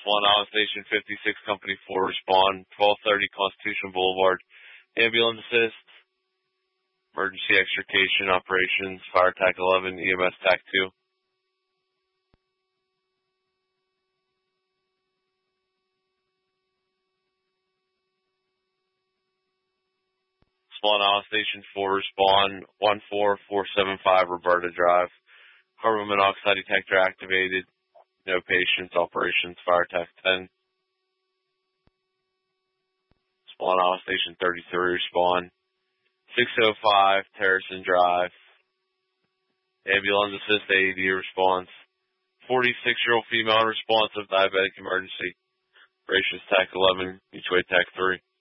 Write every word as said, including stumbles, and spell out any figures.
Swan Island Station fifty-six, Company four, respond. twelve thirty Constitution Boulevard. Ambulance assist. Emergency extrication operations. Fire T A C eleven, E M S T A C two. Swan Island Station four, respond. one four four seven five Roberta Drive. Carbon monoxide detector activated. No patients. Operations. Fire T A C ten. Swan Island Station thirty-three, respond. six oh five Terracin Drive. Ambulance assist A E D response. forty-six-year-old female responsive diabetic emergency. Operations T A C eleven, each way T A C three.